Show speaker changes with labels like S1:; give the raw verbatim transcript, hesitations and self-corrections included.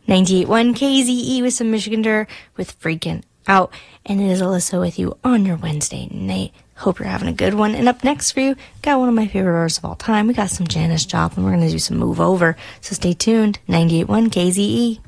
S1: ninety-eight point one K Z E with some Michigan Dirt with Freaking Out. And it is Alyssa with you on your Wednesday night. Hope you're having a good one. And up next for you, got one of my favorite artists of all time. We got some Janis Joplin. We're going to do some Move Over. So stay tuned. ninety-eight point one K Z E.